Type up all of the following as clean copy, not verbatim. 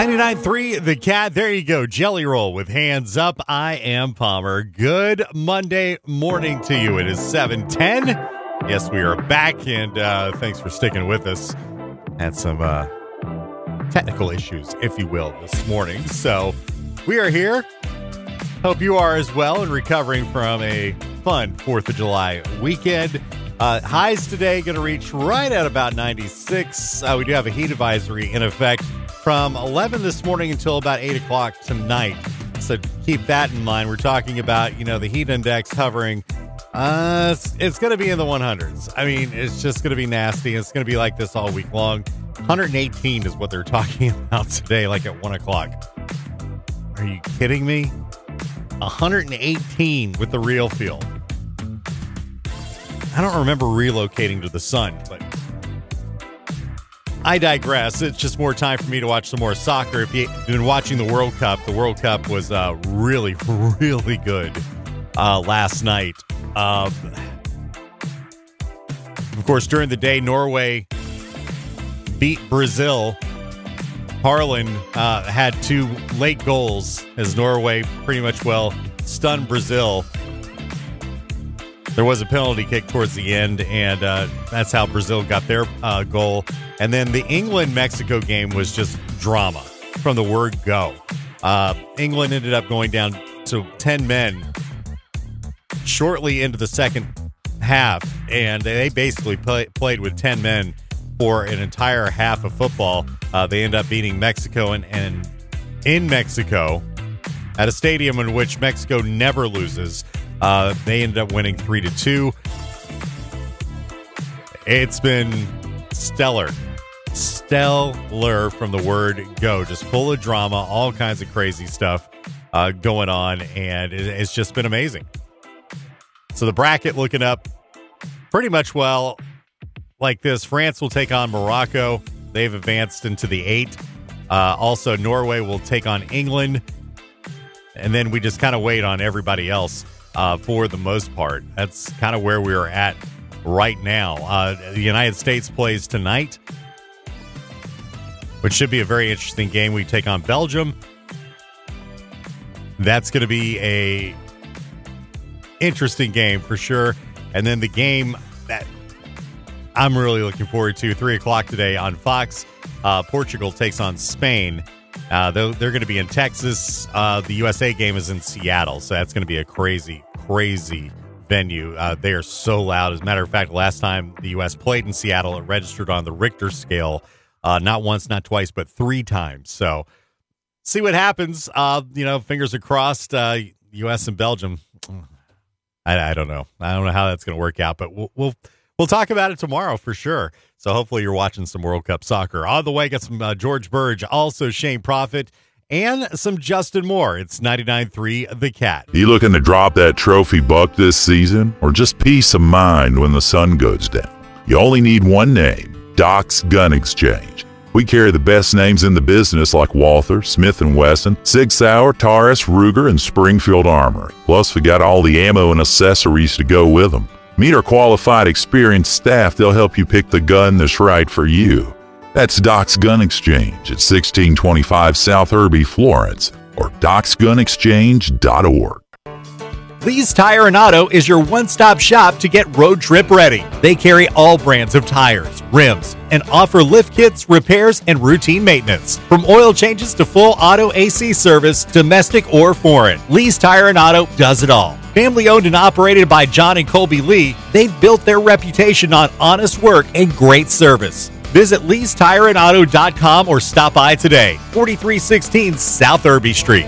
99.3 The Cat. There you go. Jelly Roll with Hands Up. I am Palmer. Good Monday morning to you. It is 7:10. Yes, we are back, and thanks for sticking with us. Had some technical issues, if you will, this morning. So we are here. Hope you are as well, and recovering from a fun 4th of July weekend. Highs today going to reach right at about 96. We do have a heat advisory in effect from 11 this morning until about 8 o'clock tonight. So keep that in mind. We're talking about, the heat index hovering. It's going to be in the 100s. I mean, it's just going to be nasty. It's going to be like this all week long. 118 is what they're talking about today, like at 1 o'clock. Are you kidding me? 118 with the real feel. I don't remember relocating to the sun, but I digress. It's just more time for me to watch some more soccer. If you've been watching the World Cup was really, really good last night. Of course, during the day, Norway beat Brazil. Haaland had 2 late goals as Norway pretty much, stunned Brazil. There was a penalty kick towards the end, and that's how Brazil got their goal. And then the England-Mexico game was just drama from the word go. England ended up going down to 10 men shortly into the second half, and they basically played with 10 men for an entire half of football. They end up beating Mexico, and in Mexico, at a stadium in which Mexico never loses, they ended up winning 3-2. It's been stellar from the word go, just full of drama, all kinds of crazy stuff going on, and it's just been amazing. So the bracket looking up pretty much like this. France will take on Morocco. They've advanced into the 8. Also, Norway will take on England, and then we just kind of wait on everybody else for the most part. That's kind of where we are at right now. The United States plays tonight, which should be a very interesting game. We take on Belgium. That's going to be a interesting game for sure. And then the game that I'm really looking forward to, 3 o'clock today on Fox, Portugal takes on Spain. They're going to be in Texas. The USA game is in Seattle, so that's going to be a crazy, crazy venue. They are so loud. As a matter of fact, last time the U.S. played in Seattle, it registered on the Richter scale, not once, not twice, but 3 times. So see what happens. Fingers are crossed. U.S. and Belgium. I don't know. I don't know how that's going to work out, but we'll talk about it tomorrow for sure. So hopefully you're watching some World Cup soccer. On the way, got some George Burge, also Shane Profit, and some Justin Moore. It's 99.3 The Cat. You looking to drop that trophy buck this season, or just peace of mind when the sun goes down? You only need one name, Doc's Gun Exchange. We carry the best names in the business like Walther, Smith & Wesson, Sig Sauer, Taurus, Ruger, and Springfield Armory. Plus, we got all the ammo and accessories to go with them. Meet our qualified, experienced staff. They'll help you pick the gun that's right for you. That's Doc's Gun Exchange at 1625 South Irby, Florence, or docsgunexchange.org. Lee's Tire and Auto is your one-stop shop to get road trip ready. They carry all brands of tires, rims, and offer lift kits, repairs, and routine maintenance. From oil changes to full auto AC service, domestic or foreign, Lee's Tire and Auto does it all. Family owned and operated by John and Colby Lee, they've built their reputation on honest work and great service. Visit Lee'sTireandAuto.com or stop by today, 4316 South Irby Street.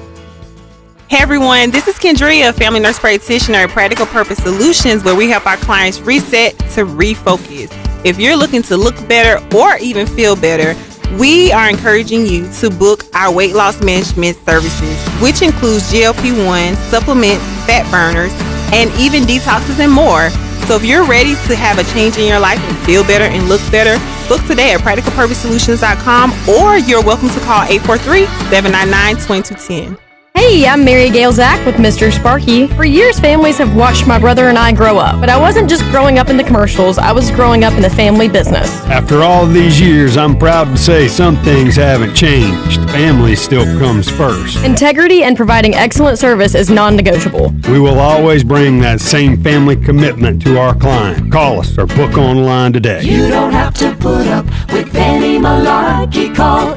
Hey everyone, this is Kendria, family nurse practitioner at Practical Purpose Solutions, where we help our clients reset to refocus. If you're looking to look better or even feel better, we are encouraging you to book our weight loss management services, which includes GLP-1, supplements, fat burners, and even detoxes and more. So if you're ready to have a change in your life and feel better and look better, book today at practicalpurposesolutions.com, or you're welcome to call 843-799-2210. Hey, I'm Mary Gail Zach with Mr. Sparky. For years, families have watched my brother and I grow up, but I wasn't just growing up in the commercials, I was growing up in the family business. After all these years, I'm proud to say some things haven't changed. Family still comes first. Integrity and providing excellent service is non-negotiable. We will always bring that same family commitment to our client. Call us or book online today. You don't have to put up with any malarkey. Call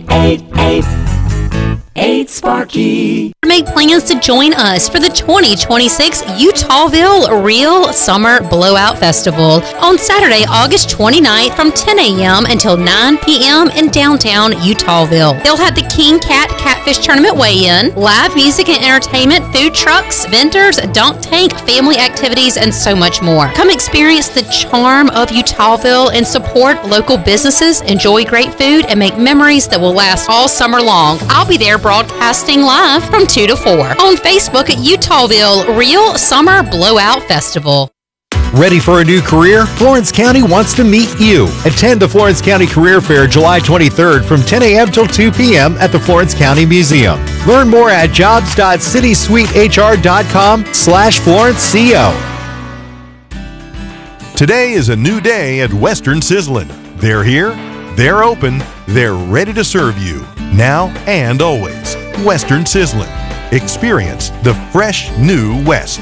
888-8-SPARKY. Make plans to join us for the 2026 Utahville Real Summer Blowout Festival on Saturday, August 29th from 10 a.m. until 9 p.m. in downtown Utahville. They'll have the King Cat Catfish Tournament weigh-in, live music and entertainment, food trucks, vendors, dunk tank, family activities, and so much more. Come experience the charm of Utahville and support local businesses, enjoy great food, and make memories that will last all summer long. I'll be there broadcasting live from 2 to 4 on Facebook at Utahville Real Summer Blowout Festival. Ready for a new career? Florence County wants to meet you. Attend the Florence County Career Fair July 23rd from 10 a.m. till 2 p.m. at the Florence County Museum. Learn more at jobs.citysuitehr.com/FlorenceCO. Today is a new day at Western Sizzlin'. They're here, they're open, they're ready to serve you, now and always. Western Sizzlin'. Experience the fresh new West.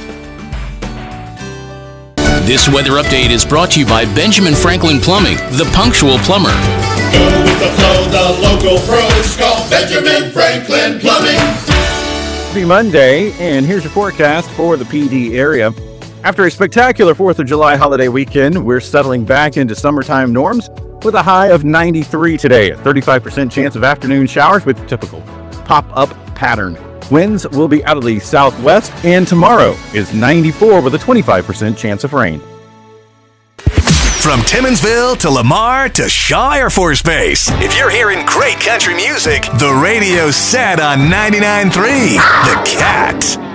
This weather update is brought to you by Benjamin Franklin Plumbing, the punctual plumber. Go with the flow, the local pros call Benjamin Franklin Plumbing. Happy Monday, and here's your forecast for the PD area. After a spectacular 4th of July holiday weekend, we're settling back into summertime norms with a high of 93 today, a 35% chance of afternoon showers with typical pop-up pattern. Winds will be out of the southwest, and tomorrow is 94 with a 25% chance of rain. From Timminsville to Lamar to Shaw Air Force Base, if you're hearing great country music, the radio's set on 99.3 The Cat.